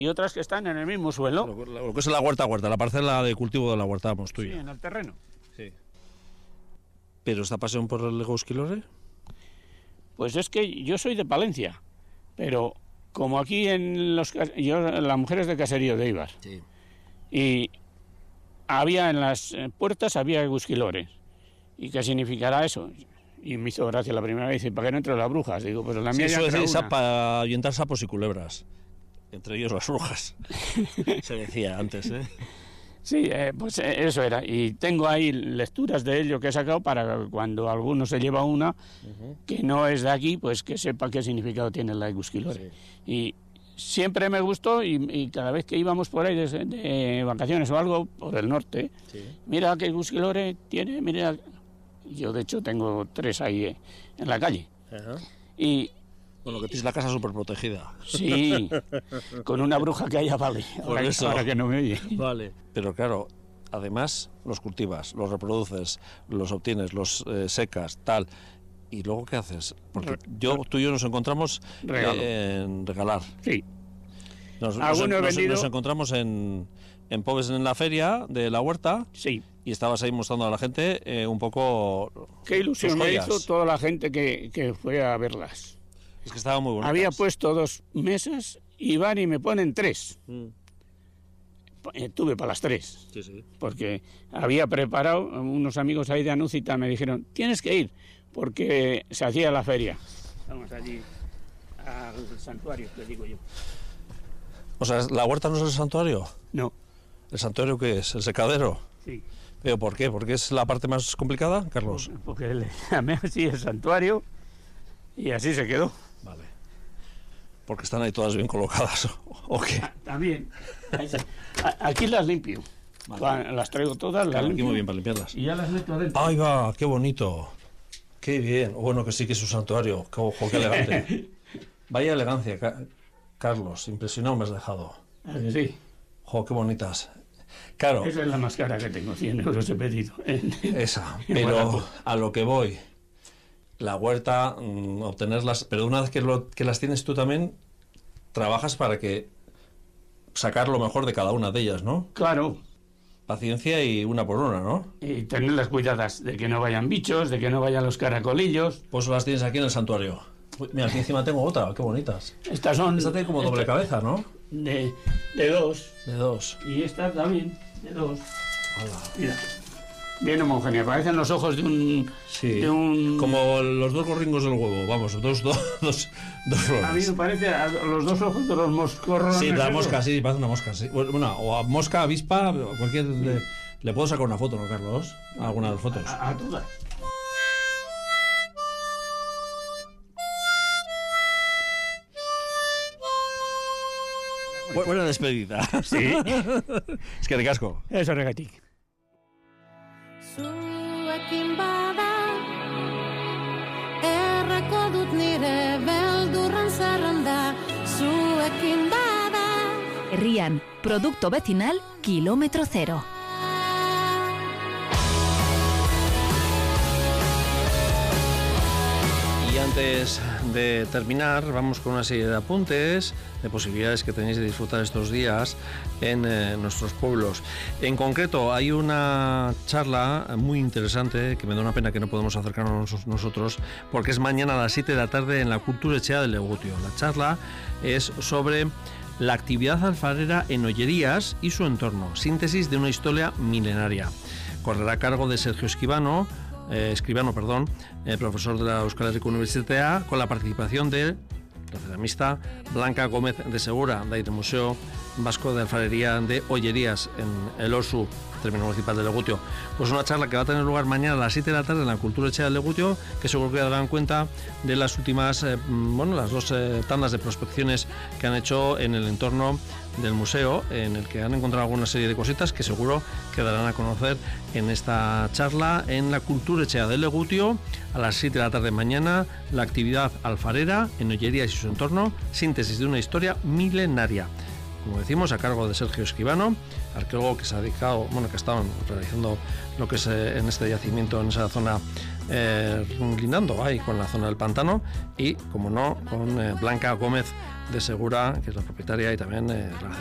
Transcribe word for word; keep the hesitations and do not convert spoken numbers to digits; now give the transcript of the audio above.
y otras que están en el mismo suelo. Lo, lo que es la huerta huerta, la parcela de cultivo de la huerta, vamos, tuya. Sí, en el terreno. Sí. ¿Pero esta pasión por el Eguskilore? Pues es que yo soy de Palencia, pero como aquí en los... Yo, la mujer es de Caserío de Ibar. Sí. Y había en las puertas, había Eguskilores. ¿Y qué significará eso? Y me hizo gracia la primera vez, dice, ¿para qué no entran las brujas? Digo, pero la mía sí, ya eso es una. para ahuyentar sapos y culebras. Entre ellos las brujas. Se decía antes, ¿eh? Sí, eh, pues eh, eso era. Y tengo ahí lecturas de ello que he sacado para cuando alguno se lleva una uh-huh. que no es de aquí, pues que sepa qué significado tiene la Eguskilore. Sí. Y siempre me gustó y, y cada vez que íbamos por ahí de, de vacaciones o algo, por el norte, sí. mira que Eguskilore tiene, mira... Yo de hecho tengo tres ahí eh, en la calle. Uh-huh. Y... Bueno, que tienes la casa súper protegida. Sí, con una bruja que haya vale, por ahora, eso. Ahora que no me oye. Vale. Pero claro, además los cultivas, los reproduces, los obtienes, los eh, secas, tal. ¿Y luego qué haces? Porque yo, tú y yo nos encontramos eh, en regalar. Sí. Nos, nos, nos, vendido... nos encontramos en, en Pobes, en la feria de la huerta. Sí. Y estabas ahí mostrando a la gente eh, un poco... Qué ilusión me hizo toda la gente que, que fue a verlas. Es que estaba muy bonito. Había puesto dos mesas y van y me ponen tres. Mm. Tuve para las tres. Sí, sí. Porque había preparado, unos amigos ahí de Anúcita me dijeron, tienes que ir, porque se hacía la feria. Vamos allí al santuario, te digo yo. O sea, ¿la huerta no es el santuario? No. ¿El santuario qué es? ¿El secadero? Sí. ¿Pero por qué? ¿Porque es la parte más complicada, Carlos? Porque le llamé así el santuario y así se quedó. Vale. Porque están ahí todas bien colocadas, ¿o qué? Ah, también. Aquí las limpio. Vale. Las traigo todas, las claro, limpio. Aquí muy bien para limpiarlas. Y ya las meto adentro. ¡Ay, va! ¡Qué bonito! ¡Qué bien! Bueno, que sí que es un santuario. ¡Qué, ojo, qué elegante! Vaya elegancia, Ca- Carlos. Impresionado me has dejado. ¿Ah, que sí? ¡Jo, qué bonitas! Claro. Esa es la más cara que tengo, cien euros he pedido. Esa, pero a lo que voy... La huerta, mmm, obtenerlas, pero una vez que, lo, que las tienes tú también, trabajas para que sacar lo mejor de cada una de ellas, ¿no? Claro. Paciencia y una por una, ¿no? Y tenerlas cuidadas, de que no vayan bichos, de que no vayan los caracolillos. Pues las tienes aquí en el santuario. Uy, mira, aquí encima tengo otra, qué bonitas. Estas son... Esta tiene como doble esta, cabeza, ¿no? De, de dos. De dos. Y esta también, de dos. Hola. Mira. Bien homogénea, parecen los ojos de un... Sí, de un... como los dos gorringos del huevo, vamos, dos, dos, dos, dos flores. A mí me parece a los dos ojos de los moscorrones. Sí, de la mosca, sí, parece una mosca, sí. Bueno, o a mosca, avispa, cualquier... Sí. Le, le puedo sacar una foto, ¿no, Carlos? Alguna de las fotos. A, a todas. Buena despedida. Sí. Es que de casco. Eso, regatik. Zuekin bada erreko dut nire beldurran zerrenda. Zuekin bada Herrian, producto vecinal kilómetro cero. Y antes de terminar, vamos con una serie de apuntes, de posibilidades que tenéis de disfrutar estos días en eh, nuestros pueblos. En concreto, hay una charla muy interesante, que me da una pena que no podemos acercarnos nosotros, porque es mañana a las siete de la tarde en la Kulturetxea de Legutio. La charla es sobre la actividad alfarera en Ollerías y su entorno, síntesis de una historia milenaria. Correrá a cargo de Sergio Esquivano, Eh, escribano, perdón, eh, profesor de la Euskal Herriko Universitatea, con la participación de la ceramista Blanca Gómez de Segura, del Museo Vasco de Alfarería de Ollerías, en el Osu, término municipal de Legutio. Pues una charla que va a tener lugar mañana a las siete de la tarde en la Kulturetxea de Legutio, que seguro que darán cuenta de las últimas, eh, bueno, las dos eh, tandas de prospecciones que han hecho en el entorno del museo, en el que han encontrado alguna serie de cositas que seguro que darán a conocer en esta charla en la Kulturetxea de Legutio a las siete de la tarde mañana. La actividad alfarera en Ollerías y su entorno, síntesis de una historia milenaria. como decimos, a cargo de Sergio Escribano, arqueólogo que se ha dedicado, bueno, que ha estado realizando lo que es eh, en este yacimiento, en esa zona, eh, lindando ahí con la zona del pantano, y, como no, con eh, Blanca Gómez de Segura, que es la propietaria y también eh, la